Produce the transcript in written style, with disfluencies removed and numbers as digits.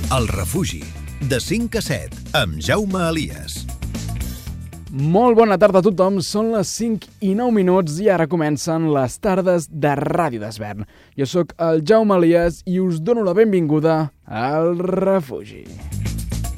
El Refugi, de 5 a 7, amb Jaume Elias. Molt bona tarda a tothom, són les 5:09 i ara comencen les tardes de Ràdio d'Esvern. Jo sóc el Jaume Elias i us dono la benvinguda al Refugi.